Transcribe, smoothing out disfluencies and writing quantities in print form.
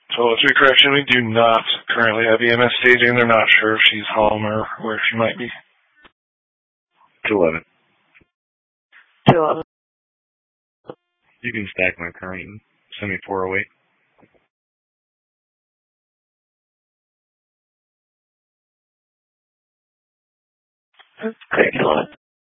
So to be correction, we do not currently have EMS staging. They're not sure if she's home or where she might be. 211. 211. You can stack my current and send me 408. Okay, 211.